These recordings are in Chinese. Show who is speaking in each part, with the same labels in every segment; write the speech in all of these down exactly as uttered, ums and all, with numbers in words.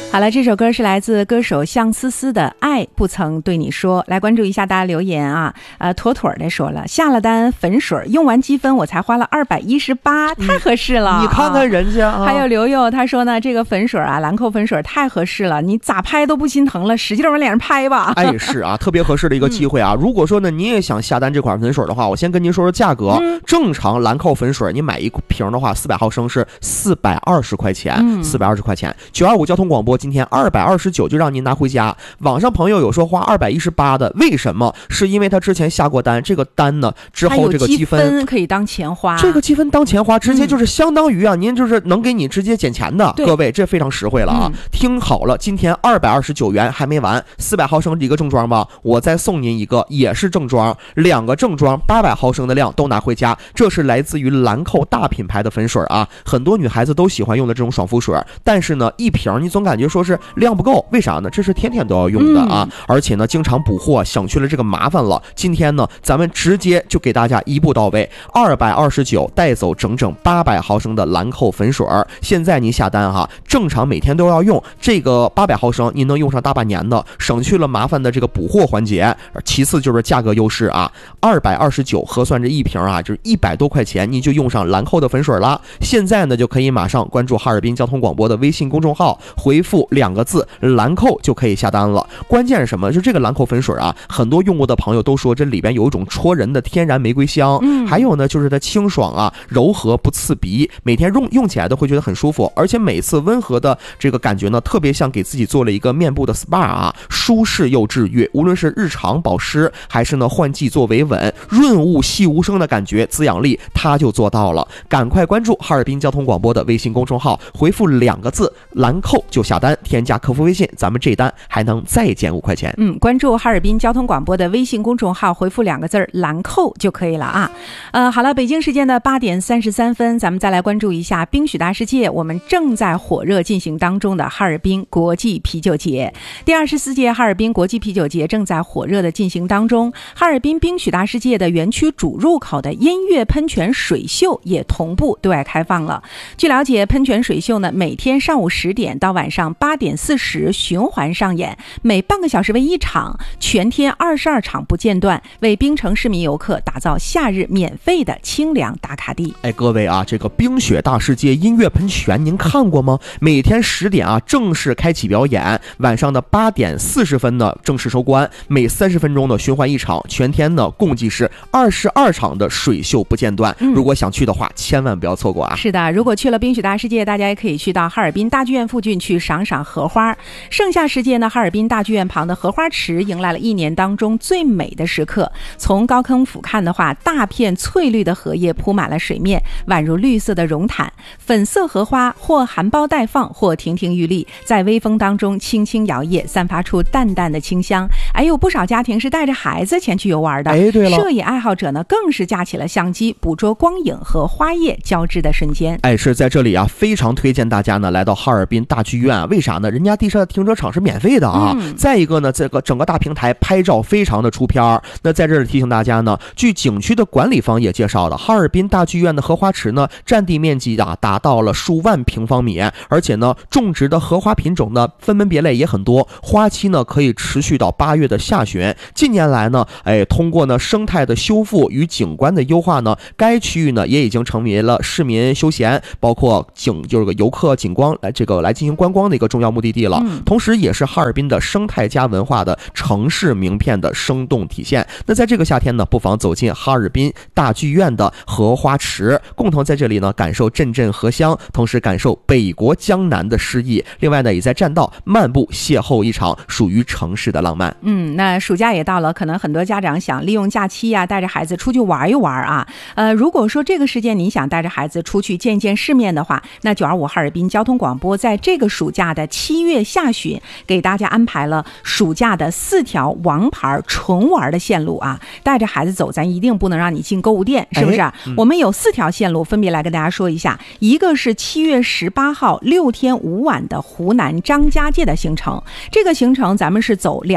Speaker 1: 好了，这首歌是来自歌手向思思的《爱不曾对你说》。来关注一下大家留言啊，呃，妥妥的说了，下了单粉水用完积分我才花了二百一十八，太合适了。
Speaker 2: 你看看人家啊。
Speaker 1: 还有刘佑他说呢，这个粉水啊，兰蔻粉水太合适了，你咋拍都不心疼了，使劲往脸上拍吧。
Speaker 2: 哎，是啊，特别合适的一个机会啊。嗯、如果说呢你也想下单这款粉水的话，我先跟您说说价格。嗯、正常兰蔻粉水你买一瓶的话，四百毫升是四百二十块钱，四百二十块钱。九二五交通广播今天二百二十九就让您拿回家。网上朋友有说花二百一十八的，为什么？是因为他之前下过单，这个单呢之后这个积分
Speaker 1: 可以当钱花，
Speaker 2: 这个积分当钱花，直接就是相当于啊，嗯、您就是能给你直接减钱的。各位，这非常实惠了啊！嗯、听好了，今天二百二十九元还没完，四百毫升一个正装吧，我再送您一个，也是正装，两个正装八百毫升的量都拿回家。这是来自于兰蔻大品牌的粉水啊，很多女孩子都喜欢用的这种爽肤水，但是呢，一瓶你总感觉说是量不够，为啥呢？这是天天都要用的啊，嗯、而且呢，经常补货，省去了这个麻烦了。今天呢，咱们直接就给大家一步到位，二百二十九带走整整八百毫升的兰蔻粉水。现在您下单哈，正常每天都要用这个八百毫升，您能用上大半年的，省去了麻烦的这个补货环节。其次就是价格优势啊，二百二十九核算这一瓶啊，就是一百多块钱，你就用上兰蔻的粉水了。现在呢，就可以马上关注哈尔滨交通广播的微信公众号，回复两个字兰蔻就可以下单了。关键是什么？就这个兰蔻粉水啊，很多用过的朋友都说这里边有一种戳人的天然玫瑰香，嗯、还有呢就是它清爽啊，柔和不刺鼻，每天用用起来都会觉得很舒服，而且每次温和的这个感觉呢，特别像给自己做了一个面部的 S P A 啊，舒适又治愈。无论是日常保湿，还是呢换季做维稳，润物细无声的感觉，滋养力它就做到了。赶快关注哈尔滨交通广播的微信公众号，回复两个字兰蔻就下单，添加客服微信，咱们这单还能再减五块钱。
Speaker 1: 嗯，关注哈尔滨交通广播的微信公众号，回复两个字兰蔻就可以了啊。呃，好了，北京时间的八点三十三分，咱们再来关注一下冰雪大世界，我们正在火热进行当中的哈尔滨国际啤酒节。第二十四届哈尔滨国际啤酒节正在火热的进行当中，哈尔滨冰雪大世界的园区主入口的音乐喷泉水秀也同步对外开放了。据了解，喷泉水秀呢，每天上午十点到晚上八点四十循环上演，每半个小时为一场，全天二十二场不间断，为冰城市民游客打造夏日免费的清凉打卡地。
Speaker 2: 哎，各位啊，这个冰雪大世界音乐喷泉您看过吗？每天十点啊正式开启表演，晚上的八点四十分呢正式收官，每三十分钟呢循环一场，全天呢共计是二十二场的水秀不间断。嗯、如果想去的话，千万不要错过啊！
Speaker 1: 是的，如果去了冰雪大世界，大家也可以去到哈尔滨大剧院附近去赏赏荷花。盛夏时节呢，哈尔滨大剧院旁的荷花池迎来了一年当中最美的时刻。从高空俯瞰的话，大片翠绿的荷叶铺满了水面，宛如绿色的绒毯。粉色荷花或含苞待放，或亭亭玉立，在微风当中轻轻摇曳，散发出淡淡的清香。还有不少家庭是带着孩子前去游玩的。
Speaker 2: 哎，对了，
Speaker 1: 摄影爱好者呢，更是架起了相机，捕捉光影和花叶交织的瞬间。
Speaker 2: 哎，是在这里啊，非常推荐大家呢来到哈尔滨大剧院啊。为啥呢？人家地上的停车场是免费的啊。嗯、再一个呢，这个整个大平台拍照非常的出片儿。那在这里提醒大家呢，据景区的管理方也介绍的，哈尔滨大剧院的荷花池呢，占地面积啊达到了数万平方米，而且呢，种植的荷花品种呢分门别类也很多，花期呢可以持续到八月的下旬。近年来呢，哎，通过呢生态的修复与景观的优化呢，该区域呢也已经成为了市民休闲，包括景就是个游客景观来这个来进行观光的一个重要目的地了。嗯、同时，也是哈尔滨的生态加文化的城市名片的生动体现。那在这个夏天呢，不妨走进哈尔滨大剧院的荷花池，共同在这里呢感受阵阵荷香，同时感受北国江南的诗意。另外呢，也在栈道漫步邂逅一场属于城市的浪漫。
Speaker 1: 嗯，那暑假也到了，可能很多家长想利用假期呀、啊，带着孩子出去玩一玩啊。呃，如果说这个时间你想带着孩子出去见见世面的话，那九二五哈尔滨交通广播在这个暑假的七月下旬，给大家安排了暑假的四条王牌纯玩的线路啊。带着孩子走，咱一定不能让你进购物店，是不是？哎嗯、我们有四条线路，分别来跟大家说一下。一个是七月十八号六天五晚的湖南张家界的行程，这个行程咱们是走两个城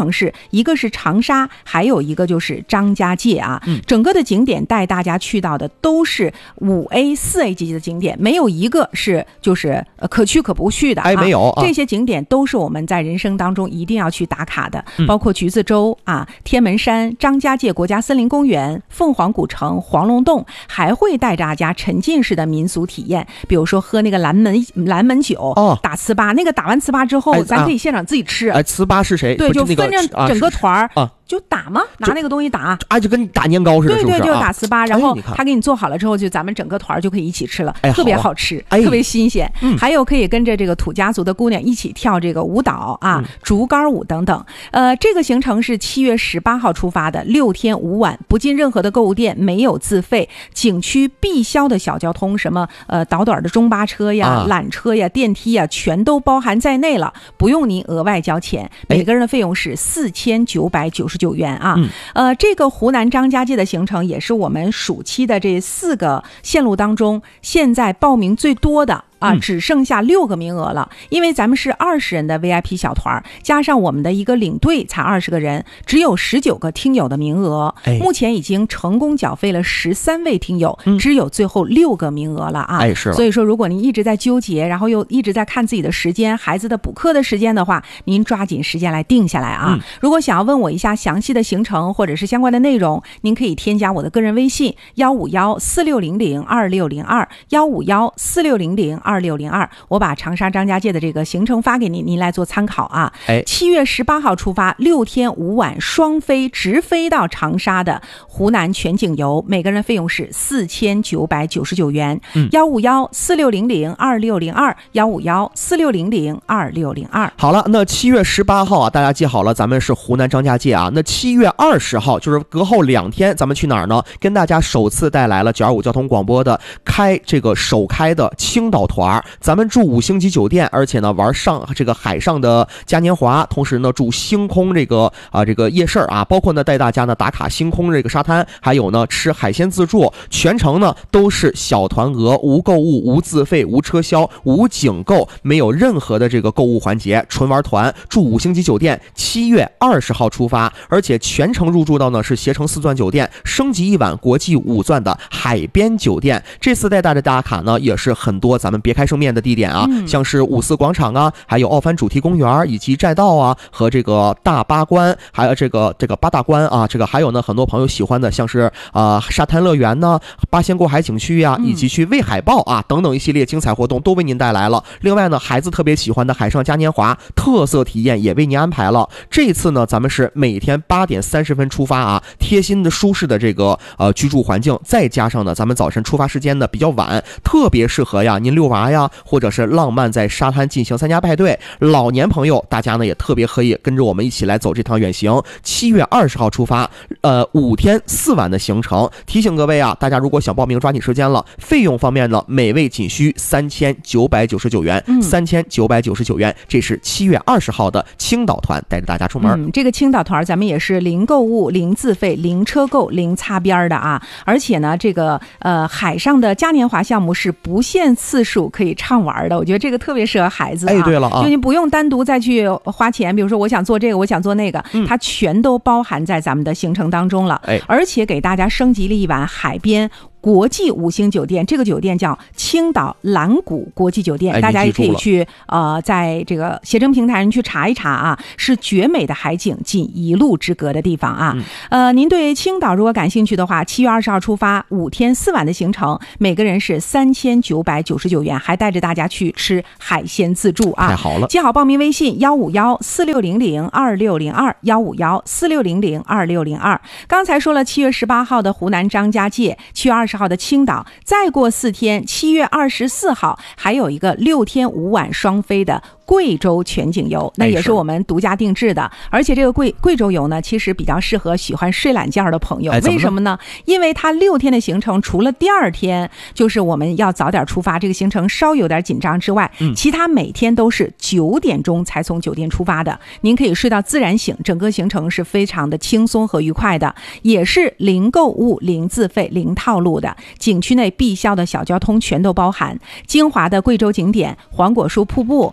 Speaker 1: 城市，一个是长沙，还有一个就是张家界啊。嗯、整个的景点带大家去到的都是五 A、四 A 级的景点，没有一个是就是可去可不去的、啊。
Speaker 2: 哎，没有、啊，
Speaker 1: 这些景点都是我们在人生当中一定要去打卡的，包括橘子洲啊、天门山、张家界国家森林公园、凤凰古城、黄龙洞，还会带大家沉浸式的民俗体验，比如说喝那个蓝门蓝门酒、哦、打糍粑，那个打完糍粑之后、哎、咱可以现场自己吃。
Speaker 2: 哎，糍粑是谁？
Speaker 1: 对，就分着整个团儿、啊、就打嘛，拿那个东西打，
Speaker 2: 啊，就跟打年糕似的，
Speaker 1: 对对，
Speaker 2: 是不是
Speaker 1: 就打糍粑，然后
Speaker 2: 哎、
Speaker 1: 他给你做好了之后，就咱们整个团就可以一起吃了，
Speaker 2: 哎、
Speaker 1: 特别好吃，
Speaker 2: 哎、
Speaker 1: 特别新鲜、
Speaker 2: 嗯。
Speaker 1: 还有可以跟着这个土家族的姑娘一起跳这个舞蹈啊，嗯、竹竿舞等等。呃，这个行程是七月十八号出发的，六天五晚，不进任何的购物店，没有自费，景区必销的小交通，什么呃导短的中巴车呀、啊、缆车呀、电梯呀，全都包含在内了，不用您额外交钱，每个人的费用是四千九百九十九元啊。嗯、呃，这个湖南张家界的行程也是我们暑期的这四个线路当中现在报名最多的。啊，只剩下六个名额了，因为咱们是二十人的 V I P 小团，加上我们的一个领队才二十个人，只有十九个听友的名额。哎、目前已经成功缴费了十三位听友，嗯、只有最后六个名额了啊！
Speaker 2: 哎，是。
Speaker 1: 所以说，如果您一直在纠结，然后又一直在看自己的时间、孩子的补课的时间的话，您抓紧时间来定下来啊！嗯、如果想要问我一下详细的行程或者是相关的内容，您可以添加我的个人微信幺五幺四六零零二六零二幺五幺四六零零。二六零二，我把长沙张家界的这个行程发给您，您来做参考啊。哎，七月十八号出发，六天五晚双飞直飞到长沙的湖南全景游，每个人费用是四千九百九十九元。幺五幺四六零零二六零二幺五幺四六零零二六零二。
Speaker 2: 好了，那七月十八号啊，大家记好了，咱们是湖南张家界啊。那七月二十号就是隔后两天，咱们去哪儿呢？跟大家首次带来了九二五交通广播的开这个首开的青岛团。咱们住五星级酒店，而且呢玩上这个海上的嘉年华，同时呢住星空这个啊这个夜市啊，包括呢带大家呢打卡星空这个沙滩，还有呢吃海鲜自助，全程呢都是小团额，无购物、无自费、无车销、无景购，没有任何的这个购物环节，纯玩团，住五星级酒店。七月二十号出发，而且全程入住到呢是携程四钻酒店，升级一晚国际五钻的海边酒店。这次带大家打卡呢，也是很多咱们别开生面的地点啊，嗯、像是五四广场啊，还有奥帆主题公园以及寨道啊，和这个大八关，还有这个这个八大关啊，这个还有呢很多朋友喜欢的，像是啊、呃、沙滩乐园呢、八仙过海景区呀、啊，以及去喂海豹啊等等一系列精彩活动都为您带来了。另外呢，孩子特别喜欢的海上嘉年华特色体验也为您安排了。这次呢，咱们是每天八点三十分出发啊，贴心的舒适的这个呃居住环境，再加上呢咱们早晨出发时间呢比较晚，特别适合呀您遛娃呀，或者是浪漫在沙滩进行参加派对。老年朋友大家呢也特别可以跟着我们一起来走这趟远行。七月二十号出发，呃五天四晚的行程。提醒各位啊，大家如果想报名抓紧时间了。费用方面呢，每位仅需三千九百九十九元，三千九百九十九元。这是七月二十号的青岛团带着大家出门。
Speaker 1: 嗯，这个青岛团咱们也是零购物、零自费、零车购、零擦边的啊。而且呢，这个呃海上的嘉年华项目是不限次数可以畅玩的，我觉得这个特别适合孩子啊。
Speaker 2: 哎，对了啊，
Speaker 1: 就你不用单独再去花钱，比如说我想做这个，我想做那个，嗯、它全都包含在咱们的行程当中了。哎，而且给大家升级了一晚海边国际五星酒店，这个酒店叫青岛蓝谷国际酒店，
Speaker 2: 哎、
Speaker 1: 大家也可以去呃，在这个携程平台上去查一查啊，是绝美的海景，仅一路之隔的地方啊。嗯、呃，您对青岛如果感兴趣的话，七月二十号出发，五天四晚的行程，每个人是三千九百九十九元，还带着大家去吃海鲜自助啊。
Speaker 2: 太好了！
Speaker 1: 记好报名微信幺五幺四六零零二六零二幺五幺四六零零二六零二。刚才说了，七月十八号的湖南张家界，七月二十号的青岛，再过四天，七月二十四号还有一个六天五晚双飞的贵州全景游，那也是我们独家定制的。而且这个贵贵州游呢，其实比较适合喜欢睡懒觉的朋友。为什么呢？因为它六天的行程，除了第二天就是我们要早点出发，这个行程稍有点紧张之外，嗯、其他每天都是九点钟才从酒店出发的。您可以睡到自然醒，整个行程是非常的轻松和愉快的，也是零购物、零自费、零套路的。景区内必销的小交通全都包含，精华的贵州景点黄果树瀑布啊。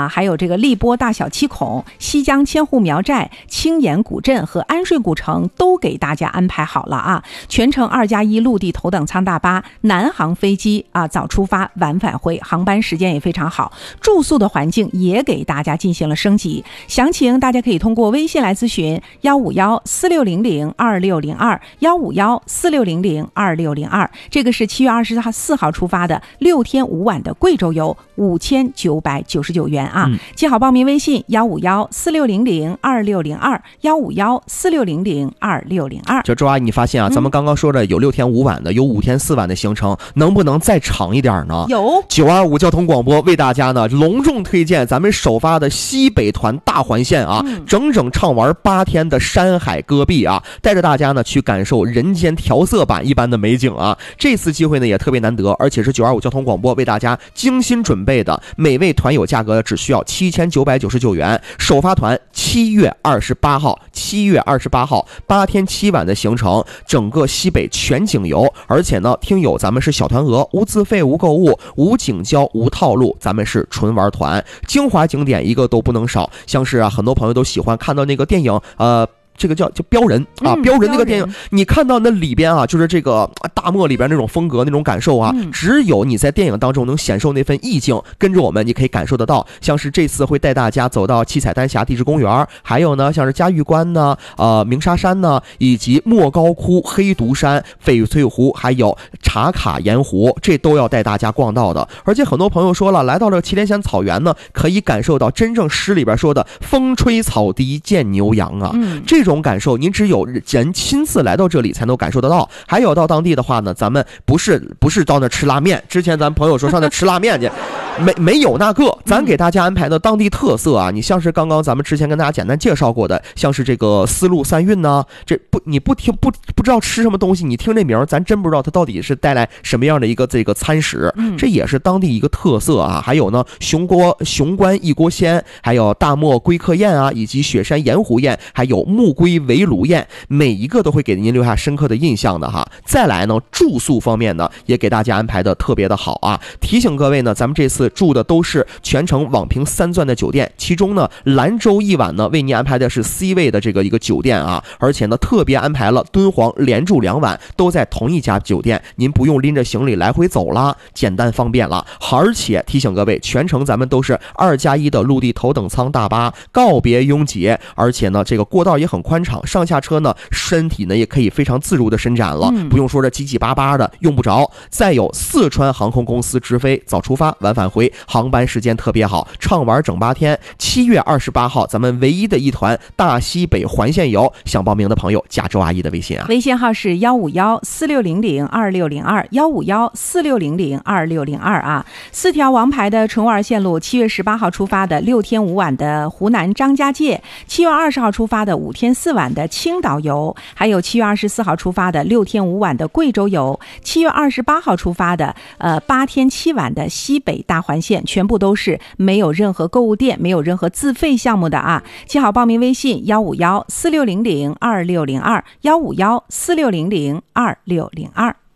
Speaker 1: 还有这个荔波大小七孔、西江千户苗寨、青岩古镇和安顺古城都给大家安排好了啊。全程二加一陆地头等舱大巴，南航飞机啊，早出发晚返回，航班时间也非常好，住宿的环境也给大家进行了升级。详情大家可以通过微信来咨询幺五幺四六零零二六零二幺五幺四六零零二六零二。这个是七月二十四号出发的六天五晚的贵州游，五千九百九十九元啊！嗯、记好报名微信幺五幺四六零零二六零二幺五幺四六零零二六零二。
Speaker 2: 这周阿姨，你发现啊，嗯、咱们刚刚说的有六天五晚的，有五天四晚的行程，能不能再长一点呢？
Speaker 1: 有
Speaker 2: 九二五交通广播为大家呢隆重推荐咱们首发的西北团大环线啊，嗯、整整畅玩八天的山海戈壁啊，带着大家呢去感受人间调色板一般的美景啊！这次机会呢也特别难得，而且是九二五交通广播为大家精心准备的，每位团友价格只需要七千九百九十九元。首发团七月二十八号，七月二十八号八天七晚的行程，整个西北全景游，而且呢，听友咱们是小团额，无自费、无购物、无景交、无套路，咱们是纯玩团，精华景点一个都不能少。像是啊，很多朋友都喜欢看到那个电影，呃。这个叫叫标人啊，标人那个电影，你看到那里边啊，就是这个大漠里边那种风格、那种感受啊，只有你在电影当中能享受那份意境。跟着我们，你可以感受得到。像是这次会带大家走到七彩丹霞地质公园，还有呢，像是嘉峪关呢、呃鸣沙山呢，以及莫高窟、黑独山、翡翠湖，还有茶卡盐湖，这都要带大家逛到的。而且很多朋友说了，来到了祁连县草原呢，可以感受到真正诗里边说的风吹草低见牛羊啊，嗯、这种。这种感受您只有人亲自来到这里才能感受得到。还有到当地的话呢，咱们不是不是到那吃拉面，之前咱朋友说上那吃拉面去，没没有那个，咱给大家安排的当地特色啊，你像是刚刚咱们之前跟大家简单介绍过的，像是这个丝路三韵呢，这不你不听不不知道吃什么东西，你听这名咱真不知道它到底是带来什么样的一个这个餐食，这也是当地一个特色啊。还有呢，熊锅熊关一锅鲜，还有大漠龟壳宴啊，以及雪山盐湖宴，还有木龟围炉宴，每一个都会给您留下深刻的印象的哈。再来呢，住宿方面呢，也给大家安排的特别的好啊。提醒各位呢，咱们这次住的都是全程网评三钻的酒店，其中呢，兰州一晚呢为您安排的是 C 位的这个一个酒店啊，而且呢特别安排了敦煌连住两晚，都在同一家酒店，您不用拎着行李来回走了，简单方便了。而且提醒各位，全程咱们都是二加一的陆地头等舱大巴，告别拥挤，而且呢这个过道也很宽敞，上下车呢身体呢也可以非常自如的伸展了，嗯、不用说这挤挤巴巴的用不着。再有四川航空公司直飞，早出发晚返回，航班时间特别好，畅玩整八天。七月二十八号咱们唯一的一团大西北环线游，想报名的朋友加周阿姨的微信啊，
Speaker 1: 微信号是幺五幺四六零零二六零二幺五幺四六零零二六零二啊。四条王牌的纯玩线路，七月十八号出发的六天五晚的湖南张家界，七月二十号出发的五天四晚的青岛游，还有七月二十四号出发的六天五晚的贵州游，七月二十八号出发的呃八天七晚的西北大环线，全部都是没有任何购物店，没有任何自费项目的啊。记好报名微信幺五幺四六零零二六零二幺五幺四六零零二六零二。